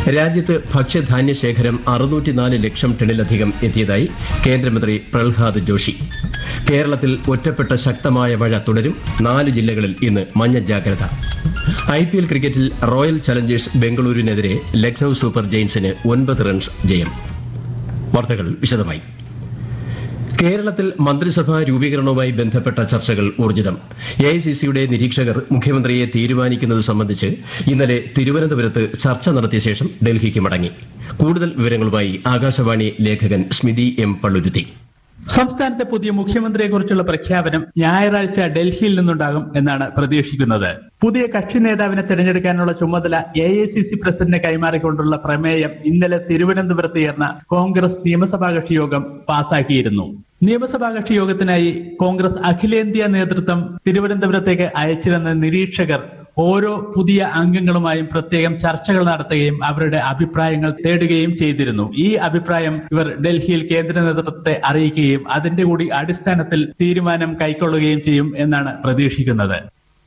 രാജ്യത്ത് ഭക്ഷ്യധാന്യ ശേഖരം 604 ലക്ഷം ടണ്ണിലധികം എത്തിയതായി കേന്ദ്രമന്ത്രി പ്രഹ്ലാദ് ജോഷി. കേരളത്തിൽ ഒറ്റപ്പെട്ട ശക്തമായ മഴ തുടരും. 4 ജില്ലകളിൽ ഇന്ന് മഞ്ഞ ജാഗ്രത. IPL ക്രിക്കറ്റിൽ royal Challengers ബംഗളൂരുവിനെതിരെ Lucknow super ജയന്റ്സിന് 9 runs ജയം. വാർത്തകൾ വിശദമായി. കേരളത്തിൽ മന്ത്രിസഭാ രൂപീകരണവുമായി ബന്ധപ്പെട്ട ചർച്ചകൾ ഊർജ്ജിതം. AICCയുടെ നിരീക്ഷകർ മുഖ്യമന്ത്രിയെ തീരുമാനിക്കുന്നത് സംബന്ധിച്ച് ഇന്നലെ തിരുവനന്തപുരത്ത് ചർച്ച നടത്തിയ ശേഷം ഡൽഹിക്ക് മടങ്ങി. കൂടുതൽ വിവരങ്ങളുമായി ആകാശവാണി ലേഖകൻ സ്മിതി M. പള്ളുരുത്തി. സംസ്ഥാനത്തെ പുതിയ മുഖ്യമന്ത്രിയെക്കുറിച്ചുള്ള പ്രഖ്യാപനം ഞായറാഴ്ച ഡൽഹിയിൽ നിന്നുണ്ടാകും എന്നാണ് പ്രതീക്ഷിക്കുന്നത്. പുതിയ കക്ഷി നേതാവിനെ തെരഞ്ഞെടുക്കാനുള്ള ചുമതല AICC പ്രസിഡന്റിനെ കൈമാറിക്കൊണ്ടുള്ള പ്രമേയം ഇന്നലെ തിരുവനന്തപുരത്ത് ചേർന്ന കോൺഗ്രസ് നിയമസഭാ കക്ഷി യോഗം പാസാക്കിയിരുന്നു. നിയമസഭാ കക്ഷി യോഗത്തിനായി കോൺഗ്രസ് അഖിലേന്ത്യാ നേതൃത്വം തിരുവനന്തപുരത്തേക്ക് അയച്ചിരുന്ന നിരീക്ഷകർ ഓരോ പുതിയ അംഗങ്ങളുമായും പ്രത്യേകം ചർച്ചകൾ നടത്തുകയും അവരുടെ അഭിപ്രായങ്ങൾ തേടുകയും ചെയ്തിരുന്നു. ഈ അഭിപ്രായം ഇവർ ഡൽഹിയിൽ കേന്ദ്ര നേതൃത്വത്തെ അറിയിക്കുകയും അതിന്റെ കൂടി അടിസ്ഥാനത്തിൽ തീരുമാനം കൈക്കൊള്ളുകയും ചെയ്യും എന്നാണ് പ്രതീക്ഷിക്കുന്നത്.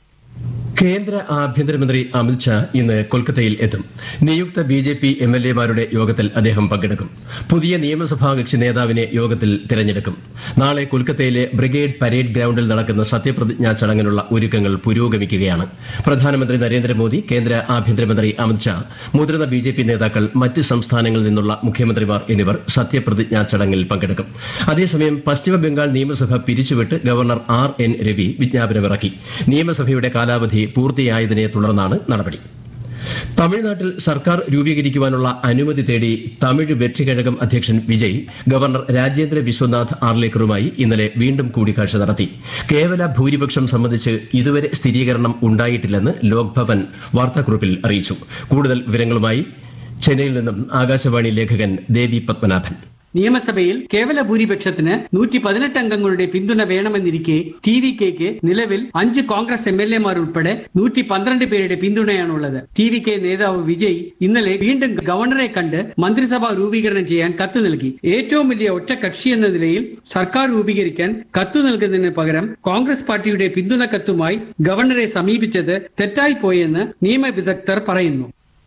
കേന്ദ്ര ആഭ്യന്തരമന്ത്രി അമിത്ഷാ ഇന്ന് കൊൽക്കത്തയിൽ എത്തും. നിയുക്ത BJP MLA-മാരുടെ യോഗത്തിൽ അദ്ദേഹം പങ്കെടുക്കും. പുതിയ നിയമസഭാ കക്ഷി നേതാവിനെ യോഗത്തിൽ തിരഞ്ഞെടുക്കും. നാളെ കൊൽക്കത്തയിലെ ബ്രിഗേഡ് പരേഡ് ഗ്രൌണ്ടിൽ നടക്കുന്ന സത്യപ്രതിജ്ഞാ ചടങ്ങിനുള്ള ഒരുക്കങ്ങൾ പുരോഗമിക്കുകയാണ്. പ്രധാനമന്ത്രി നരേന്ദ്രമോദി, കേന്ദ്ര ആഭ്യന്തരമന്ത്രി അമിത്ഷാ, മുതിർന്ന BJP നേതാക്കൾ, മറ്റ് സംസ്ഥാനങ്ങളിൽ നിന്നുള്ള മുഖ്യമന്ത്രിമാർ എന്നിവർ സത്യപ്രതിജ്ഞാ ചടങ്ങിൽ പങ്കെടുക്കും. അതേസമയം പശ്ചിമബംഗാൾ നിയമസഭ പിരിച്ചുവിട്ട് ഗവർണർ RN രവി വിജ്ഞാപനമിറക്കി. നിയമസഭയുടെ കാലാവധി പൂർത്തിയായതിനെ തുടർന്നാണ് നടപടി. തമിഴ്നാട്ടിൽ സർക്കാർ രൂപീകരിക്കുവാനുള്ള അനുമതി തേടി തമിഴ് വെற்றிക്കഴകം അധ്യക്ഷൻ വിജയ് ഗവർണർ രാജേന്ദ്ര വിശ്വനാഥ് ആർലേക്കറുമായി ഇന്നലെ വീണ്ടും കൂടിക്കാഴ്ച നടത്തി. കേവല ഭൂരിപക്ഷം സംബന്ധിച്ച് ഇതുവരെ സ്ഥിരീകരണം ഉണ്ടായിട്ടില്ലെന്ന് ലോക്ഭവൻ വാർത്താക്കുറിപ്പിൽ അറിയിച്ചു. കൂടുതൽ വിവരങ്ങളുമായി ചെന്നൈയിൽ നിന്നും ആകാശവാണി ലേഖകൻ ദേവി പത്മനാഭൻ. നിയമസഭയിൽ കേവല ഭൂരിപക്ഷത്തിന് 118 അംഗങ്ങളുടെ പിന്തുണ വേണമെന്നിരിക്കെ TVKക്ക് നിലവിൽ 5 കോൺഗ്രസ് MLA-മാർ ഉൾപ്പെടെ 112 പേരുടെ പിന്തുണയാണുള്ളത്. TVK നേതാവ് വിജയ് ഇന്നലെ വീണ്ടും ഗവർണറെ കണ്ട് മന്ത്രിസഭ രൂപീകരണം ചെയ്യാൻ കത്ത് നൽകി. ഏറ്റവും വലിയ ഒറ്റ കക്ഷി എന്ന നിലയിൽ സർക്കാർ രൂപീകരിക്കാൻ കത്ത് നൽകുന്നതിന് പകരം കോൺഗ്രസ് പാർട്ടിയുടെ പിന്തുണ കത്തുമായി ഗവർണറെ സമീപിച്ചത് തെറ്റായിപ്പോയെന്ന് നിയമവിദഗ്ധർ പറയുന്നു.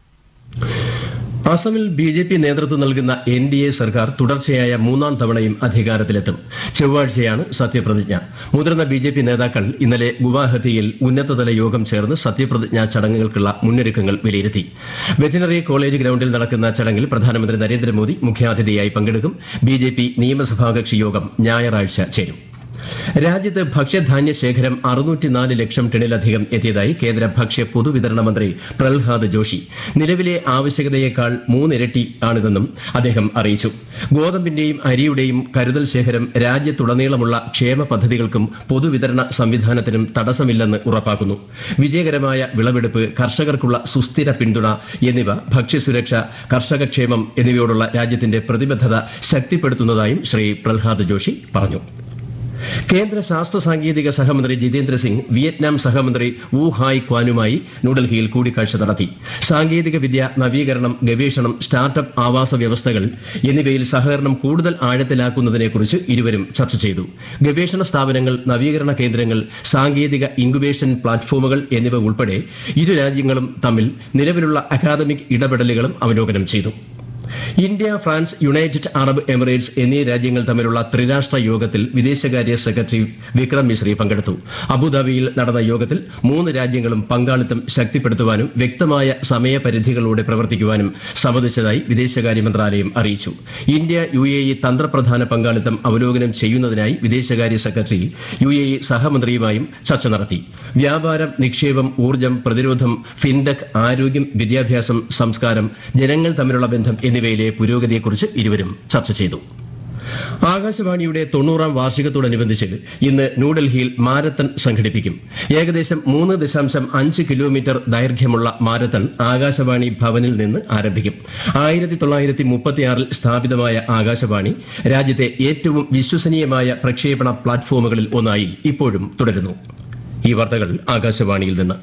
അസമിൽ BJP നേതൃത്വം നൽകുന്ന NDA സർക്കാർ തുടർച്ചയായ 3ാം തവണയും അധികാരത്തിലെത്തും. ചൊവ്വാഴ്ചയാണ് സത്യപ്രതിജ്ഞ. മുതിർന്ന BJP നേതാക്കൾ ഇന്നലെ ഗുവാഹത്തിയിൽ ഉന്നതതല യോഗം ചേർന്ന് സത്യപ്രതിജ്ഞാ ചടങ്ങുകൾക്കുള്ള മുന്നൊരുക്കങ്ങൾ വിലയിരുത്തി. വെറ്റിനറി കോളേജ് ഗ്രൌണ്ടിൽ നടക്കുന്ന ചടങ്ങിൽ പ്രധാനമന്ത്രി നരേന്ദ്രമോദി മുഖ്യാതിഥിയായി പങ്കെടുക്കും. BJP നിയമസഭാ കക്ഷി യോഗം ഞായറാഴ്ച ചേരും. രാജ്യത്ത് ഭക്ഷ്യധാന്യ ശേഖരം 604 ലക്ഷം ടണ്ണിലധികം എത്തിയതായി കേന്ദ്ര ഭക്ഷ്യ പൊതുവിതരണ മന്ത്രി പ്രഹ്ലാദ് ജോഷി. നിലവിലെ ആവശ്യകതയേക്കാൾ 3 ഇരട്ടിയാണിതെന്നും അദ്ദേഹം അറിയിച്ചു. ഗോതമ്പിന്റെയും അരിയുടെയും കരുതൽ ശേഖരം രാജ്യത്തുടനീളമുള്ള ക്ഷേമ പദ്ധതികൾക്കും പൊതുവിതരണ സംവിധാനത്തിനും തടസ്സമില്ലെന്ന് ഉറപ്പാക്കുന്നു. വിജയകരമായ വിളവെടുപ്പ്, കർഷകർക്കുള്ള സുസ്ഥിര പിന്തുണ എന്നിവ ഭക്ഷ്യസുരക്ഷ, കർഷകക്ഷേമം എന്നിവയോടുള്ള രാജ്യത്തിന്റെ പ്രതിബദ്ധത ശക്തിപ്പെടുത്തുന്നതായും ശ്രീ പ്രഹ്ലാദ് ജോഷി പറഞ്ഞു. കേന്ദ്ര ശാസ്ത്ര സാങ്കേതിക സഹമന്ത്രി ജിതേന്ദ്ര സിംഗ് വിയറ്റ്നാം സഹമന്ത്രി വു ഹായ് ക്വാനുമായി ന്യൂഡൽഹിയിൽ കൂടിക്കാഴ്ച നടത്തി. സാങ്കേതിക വിദ്യ, നവീകരണം, ഗവേഷണം, സ്റ്റാർട്ടപ്പ് ആവാസ വ്യവസ്ഥകൾ എന്നിവയിൽ സഹകരണം കൂടുതൽ ആഴത്തിലാക്കുന്നതിനെക്കുറിച്ച് ഇരുവരും ചർച്ച ചെയ്തു. ഗവേഷണ സ്ഥാപനങ്ങൾ, നവീകരണ കേന്ദ്രങ്ങൾ, സാങ്കേതിക ഇൻക്യുബേഷൻ പ്ലാറ്റ്ഫോമുകൾ എന്നിവ ഉൾപ്പെടെ ഇരു രാജ്യങ്ങളും തമ്മിൽ നിലവിലുള്ള അക്കാദമിക് ഇടപെടലുകളും അവലോകനം ചെയ്തു. India, France, United Arab Emirates എന്നീ രാജ്യങ്ങൾ തമ്മിലുള്ള ത്രിരാഷ്ട്ര യോഗത്തിൽ വിദേശകാര്യ സെക്രട്ടറി വിക്രം മിശ്രി പങ്കെടുത്തു. അബുദാബിയിൽ നടന്ന യോഗത്തിൽ 3 രാജ്യങ്ങളും പങ്കാളിത്തം ശക്തിപ്പെടുത്തുവാനും വ്യക്തമായ സമയപരിധികളോടെ പ്രവർത്തിക്കുവാനും സമ്മതിച്ചതായി വിദേശകാര്യ മന്ത്രാലയം അറിയിച്ചു. ഇന്ത്യ UAE തന്ത്രപ്രധാന പങ്കാളിത്തം അവലോകനം ചെയ്യുന്നതിനായി വിദേശകാര്യ സെക്രട്ടറി UAE സഹമന്ത്രിയുമായും ചർച്ച നടത്തി. വ്യാപാരം, നിക്ഷേപം, ഊർജ്ജം, പ്രതിരോധം, ഫിൻടെക്, ആരോഗ്യം, വിദ്യാഭ്യാസം, സംസ്കാരം, ജനങ്ങൾ തമ്മിലുള്ള ബന്ധം എന്നിവയിലെ പുരോഗതിയെക്കുറിച്ച് ഇരുവരും ചർച്ച ചെയ്തു. ആകാശവാണിയുടെ 90ാം വാർഷികത്തോടനുബന്ധിച്ച് ഇന്ന് ന്യൂഡൽഹിയിൽ മാരത്തൺ സംഘടിപ്പിക്കും. ഏകദേശം 3.5 കിലോമീറ്റർ ദൈർഘ്യമുള്ള മാരത്തൺ ആകാശവാണി ഭവനിൽ നിന്ന് ആരംഭിക്കും. 1936 സ്ഥാപിതമായ ആകാശവാണി രാജ്യത്തെ ഏറ്റവും വിശ്വസനീയമായ പ്രക്ഷേപണ പ്ലാറ്റ്ഫോമുകളിൽ ഒന്നായി ഇപ്പോഴും തുടരുന്നു. ഈ വാർത്തകൾ ആകാശവാണിയിൽ നിന്ന്.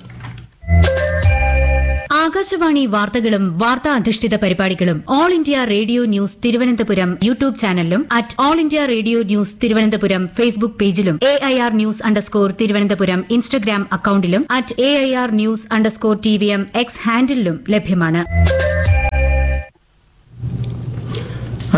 ആകാശവാണി വാർത്തകളും വാർത്താ അധിഷ്ഠിത പരിപാടികളും all India radio news Thiruvananthapuram YouTube ചാനലിലും all India radio news Thiruvananthapuram Facebook പേജിലും AIR ന്യൂസ് _തിരുവനന്തപുരം ഇൻസ്റ്റഗ്രാം അക്കൌണ്ടിലും AIR ന്യൂസ് _TVM X ഹാൻഡിലും ലഭ്യമാണ്.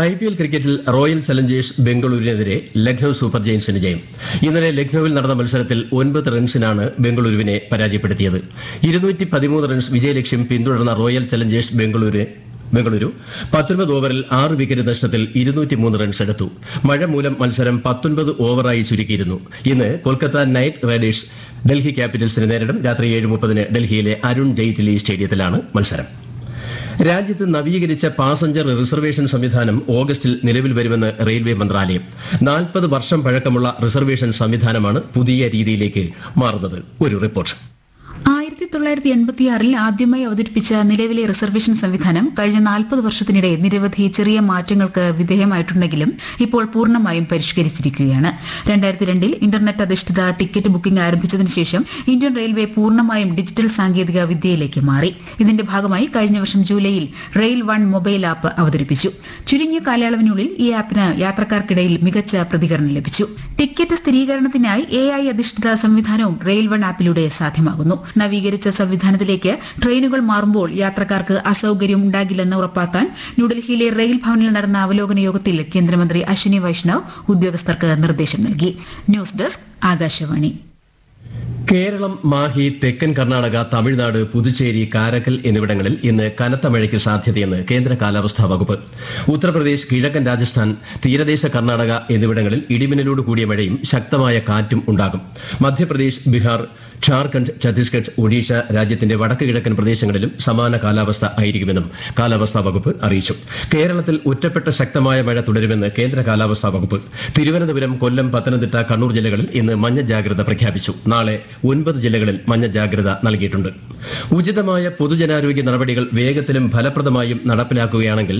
IPL ക്രിക്കറ്റിൽ റോയൽ ചലഞ്ചേഴ്സ് ബംഗളൂരുവിനെതിരെ ലക്നൌ സൂപ്പർ ജയന്റ്സിന് ജയം. ഇന്നലെ ലക്നൌവിൽ നടന്ന മത്സരത്തിൽ 9 റൺസിനാണ് ബംഗളൂരുവിനെ പരാജയപ്പെടുത്തിയത്. 213 റൺസ് വിജയലക്ഷ്യം പിന്തുടർന്ന റോയൽ ചലഞ്ചേഴ്സ് ബംഗളൂരു 19 ഓവറിൽ 6 വിക്കറ്റ് നഷ്ടത്തിൽ 203 റൺസ് എടുത്തു. മഴ മൂലം മത്സരം 19 ഓവറായി ചുരുക്കിയിരുന്നു. ഇന്ന് കൊൽക്കത്ത നൈറ്റ് റൈഡേഴ്സ് ഡൽഹി ക്യാപിറ്റൽസിനെ നേരിടും. രാത്രി 7:30 ഡൽഹിയിലെ അരുൺ ജെയ്റ്റ്ലി സ്റ്റേഡിയത്തിലാണ് മത്സരം. രാജ്യത്ത് നവീകരിച്ച പാസഞ്ചർ റിസർവേഷൻ സംവിധാനം ഓഗസ്റ്റിൽ നിലവിൽ വരുമെന്ന് റെയിൽവേ മന്ത്രാലയം. 40 വർഷം പഴക്കമുള്ള റിസർവേഷൻ സംവിധാനമാണ് പുതിയ രീതിയിലേക്ക് മാറുന്നത്. ഒരു റിപ്പോർട്ട്. 1986 ആദ്യമായി അവതരിപ്പിച്ച നിലവിലെ റിസർവേഷൻ സംവിധാനം കഴിഞ്ഞ 40 വർഷത്തിനിടെ നിരവധി ചെറിയ മാറ്റങ്ങൾക്ക് വിധേയമായിട്ടുണ്ടെങ്കിലും ഇപ്പോൾ പൂർണ്ണമായും പരിഷ്കരിച്ചിരിക്കുകയാണ്. 2002 ഇന്റർനെറ്റ് അധിഷ്ഠിത ടിക്കറ്റ് ബുക്കിംഗ് ആരംഭിച്ചതിനു ശേഷം ഇന്ത്യൻ റെയിൽവേ പൂർണ്ണമായും ഡിജിറ്റൽ സാങ്കേതിക വിദ്യയിലേക്ക് മാറി. ഇതിന്റെ ഭാഗമായി കഴിഞ്ഞ വർഷം ജൂലൈയിൽ റെയിൽ വൺ മൊബൈൽ ആപ്പ് അവതരിപ്പിച്ചു. ചുരുങ്ങിയ കാലയളവിനുള്ളിൽ ഈ ആപ്പിന് യാത്രക്കാർക്കിടയിൽ മികച്ച പ്രതികരണം ലഭിച്ചു. ടിക്കറ്റ് സ്ഥിരീകരണത്തിനായി AI അധിഷ്ഠിത സംവിധാനവും റെയിൽ വൺ ആപ്പിലൂടെ സാധ്യമാകുന്നു. നവീകരിച്ച സംവിധാനത്തിലേക്ക് ട്രെയിനുകൾ മാറുമ്പോൾ യാത്രക്കാർക്ക് അസൌകര്യം ഉണ്ടാകില്ലെന്ന് ഉറപ്പാക്കാൻ ന്യൂഡൽഹിയിലെ റെയിൽ ഭവനിൽ നടന്ന അവലോകന യോഗത്തിൽ കേന്ദ്രമന്ത്രി അശ്വിനി വൈഷ്ണവ് ഉദ്യോഗസ്ഥർക്ക് നിർദ്ദേശം നൽകി. News desk Akashvani. കേരളം, മാഹി, തെക്കൻ കർണാടക, തമിഴ്നാട്, പുതുച്ചേരി, കാരക്കൽ എന്നിവിടങ്ങളിൽ ഇന്ന് കനത്ത മഴയ്ക്ക് സാധ്യതയെന്ന് കേന്ദ്ര കാലാവസ്ഥാ വകുപ്പ്. ഉത്തർപ്രദേശ്, കിഴക്കൻ രാജസ്ഥാൻ, തീരദേശ കർണാടക എന്നിവിടങ്ങളിൽ ഇടിമിന്നലോട് കൂടിയ മഴയും ശക്തമായ കാറ്റും ഉണ്ടാകും. മധ്യപ്രദേശ്, ബീഹാർ, ഝാർഖണ്ഡ്, ഛത്തീസ്ഗഡ്, ഒഡീഷ രാജ്യത്തിന്റെ വടക്ക് കിഴക്കൻ പ്രദേശങ്ങളിലും സമാന കാലാവസ്ഥ ആയിരിക്കുമെന്നും കാലാവസ്ഥാ വകുപ്പ് അറിയിച്ചു. കേരളത്തിൽ ഒറ്റപ്പെട്ട ശക്തമായ മഴ തുടരുമെന്ന് കേന്ദ്ര കാലാവസ്ഥാ വകുപ്പ്. തിരുവനന്തപുരം, കൊല്ലം, പത്തനംതിട്ട, കണ്ണൂർ ജില്ലകളിൽ ഇന്ന് മഞ്ഞ ജാഗ്രത പ്രഖ്യാപിച്ചു. നാളെ 9 ജില്ലകളിൽ മഞ്ഞ ജാഗ്രത നൽകിയിട്ടുണ്ട്. ഉചിതമായ പൊതുജനാരോഗ്യ നടപടികൾ വേഗത്തിലും ഫലപ്രദമായും നടപ്പിലാക്കുകയാണെങ്കിൽ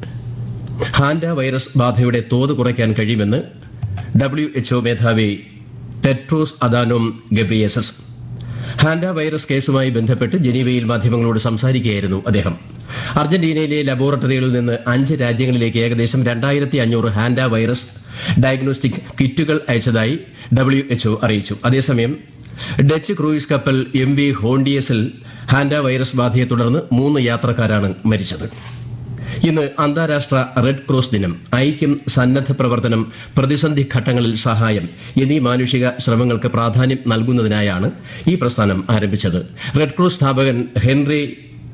ഹാൻഡ വൈറസ് ബാധയുടെ തോത് കുറയ്ക്കാൻ കഴിയുമെന്ന് WHO മേധാവി Tedros Adhanom Ghebreyesus. Hanta virus കേസുമായി ബന്ധപ്പെട്ട് ജനീവയിൽ മാധ്യമങ്ങളോട് സംസാരിക്കുകയായിരുന്നു അദ്ദേഹം. അർജന്റീനയിലെ ലബോറട്ടറികളിൽ നിന്ന് 5 രാജ്യങ്ങളിലേക്ക് ഏകദേശം 2500 ഹാൻഡ വൈറസ് ഡയഗ്നോസ്റ്റിക് കിറ്റുകൾ അയച്ചതായി WHO അറിയിച്ചു. അതേസമയം ഡച്ച് ക്രൂയിസ് കപ്പൽ MV ഹോണ്ടിയസിൽ ഹാൻഡ വൈറസ് ബാധയെ തുടർന്ന് 3 യാത്രക്കാരാണ് മരിച്ചത്. ഇന്ന് അന്താരാഷ്ട്ര റെഡ് ക്രോസ് ദിനം. ഐക്യം, സന്നദ്ധ പ്രവർത്തനം, പ്രതിസന്ധി ഘട്ടങ്ങളിൽ സഹായം എന്നീ മാനുഷിക ശ്രമങ്ങൾക്ക് പ്രാധാന്യം നൽകുന്നതിനായാണ് ഈ പ്രസ്ഥാനം ആരംഭിച്ചത്. റെഡ് ക്രോസ് സ്ഥാപകൻ ഹെൻറി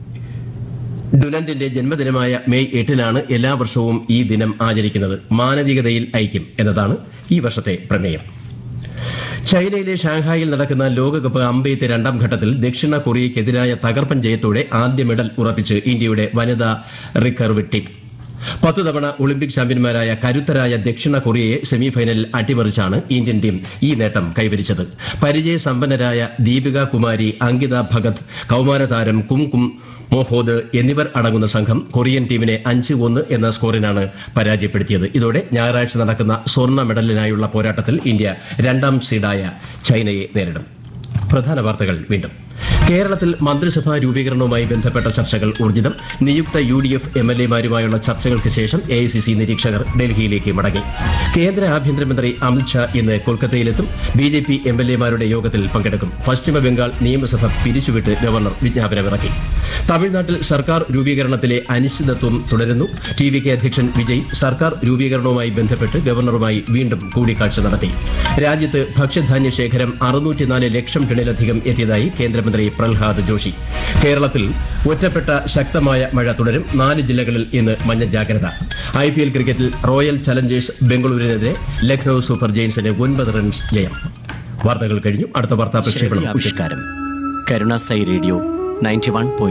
ഡുനന്റിന്റെ ജന്മദിനമായ മെയ് 8-നാണ് എല്ലാ വർഷവും ഈ ദിനം ആചരിക്കുന്നത്. മാനവികതയിൽ ഐക്യം എന്നതാണ് ഈ വർഷത്തെ പ്രമേയം. ചൈനയിലെ ഷാങ്ഹായിൽ നടക്കുന്ന ലോകകപ്പ് അമ്പെയ്ത്ത് 2ാം ഘട്ടത്തിൽ ദക്ഷിണ കൊറിയയ്ക്കെതിരായ തകർപ്പൻ ജയത്തോടെ ആദ്യ മെഡൽ ഉറപ്പിച്ച് ഇന്ത്യയുടെ വനിതാ റിക്കർവ് ടീം. 10 തവണ ഒളിമ്പിക് ചാമ്പ്യന്മാരായ കരുത്തരായ ദക്ഷിണ കൊറിയയെ സെമിഫൈനലിൽ അട്ടിമറിച്ചാണ് ഇന്ത്യൻ ടീം ഈ നേട്ടം കൈവരിച്ചത്. പരിചയസമ്പന്നരായ ദീപിക കുമാരി, അങ്കിത ഭഗത്, കൌമാരതാരം കുംകും മോഹോദ് എന്നിവർ അടങ്ങുന്ന സംഘം കൊറിയൻ ടീമിനെ 5-1 എന്ന സ്കോറിനാണ് പരാജയപ്പെടുത്തിയത്. ഇതോടെ ഞായറാഴ്ച നടക്കുന്ന സ്വർണ്ണ മെഡലിനായുള്ള പോരാട്ടത്തിൽ ഇന്ത്യ 2ാം സീഡായ ചൈനയെ നേരിടും. പ്രധാന വാർത്തകൾ വീണ്ടും. കേരളത്തിൽ മന്ത്രിസഭാ രൂപീകരണവുമായി ബന്ധപ്പെട്ട ചർച്ചകൾ ഊർജിതം. നിയുക്ത UDF MLA-മാരുമായുള്ള ചർച്ചകൾക്ക് ശേഷം AICC നിരീക്ഷകർ ഡൽഹിയിലേക്ക് മടങ്ങി. കേന്ദ്ര ആഭ്യന്തരമന്ത്രി അമിത്ഷാ ഇന്ന് കൊൽക്കത്തയിലെത്തും. BJP MLA-മാരുടെ യോഗത്തിൽ പങ്കെടുക്കും. പശ്ചിമബംഗാൾ നിയമസഭ പിരിച്ചുവിട്ട് ഗവർണർ വിജ്ഞാപനമിറക്കി. തമിഴ്നാട്ടിൽ സർക്കാർ രൂപീകരണത്തിലെ അനിശ്ചിതത്വം തുടരുന്നു. TVK അധ്യക്ഷൻ വിജയ് സർക്കാർ രൂപീകരണവുമായി ബന്ധപ്പെട്ട് ഗവർണറുമായി വീണ്ടും കൂടിക്കാഴ്ച നടത്തി. രാജ്യത്ത് ഭക്ഷ്യധാന്യ ശേഖരം 604 ലക്ഷം ടണ്ണിലധികം എത്തിയതായി കേന്ദ്രമന്ത്രി പ്രഹ്ലാദ് ജോഷി. കേരളത്തിൽ ഒറ്റപ്പെട്ട ശക്തമായ മഴ തുടരും. 4 ജില്ലകളിൽ ഇന്ന് മഞ്ഞ ജാഗ്രത. IPL ക്രിക്കറ്റിൽ royal Challengers ബംഗളൂരുവിനെതിരെ Lucknow super ജയന്റ്സിന് 9 runs ജയം. വാർത്തകൾ കഴിഞ്ഞു. അടുത്ത വാർത്താ പ്രക്ഷേപണം കരുണാസായി റേഡിയോ 91.